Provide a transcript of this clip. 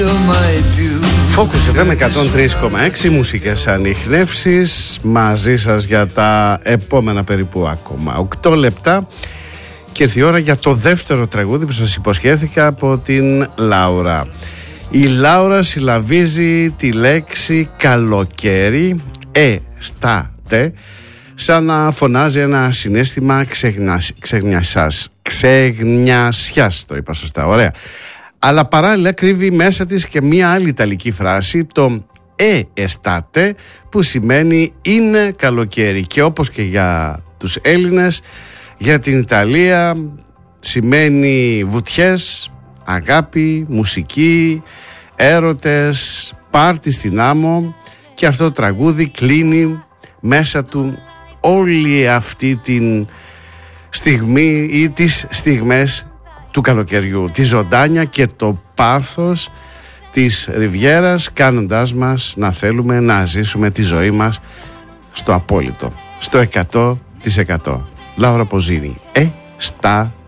Focus FM 103,6, μουσικές ανιχνεύσεις μαζί σας για τα επόμενα περίπου ακόμα 8 λεπτά. Και ήρθε η ώρα για το δεύτερο τραγούδι που σας υποσχέθηκα από την Λάουρα. Η Λάουρα συλλαβίζει τη λέξη καλοκαίρι, στάτε, σαν να φωνάζει ένα συναίσθημα ξεγνιασιάς, το είπα σωστά, ωραία. Αλλά παράλληλα κρύβει μέσα της και μία άλλη ιταλική φράση, το estate, που σημαίνει είναι καλοκαίρι. Και όπως και για τους Έλληνες, για την Ιταλία σημαίνει βουτιές, αγάπη, μουσική, έρωτες, πάρτι στην άμμο. Και αυτό το τραγούδι κλείνει μέσα του όλη αυτή την στιγμή ή τις στιγμές του καλοκαιριού, τη ζωντάνια και το πάθος της Ριβιέρας, κάνοντάς μας να θέλουμε να ζήσουμε τη ζωή μας στο απόλυτο, στο 100%. Λάουρα Ποζίνη, στάτε.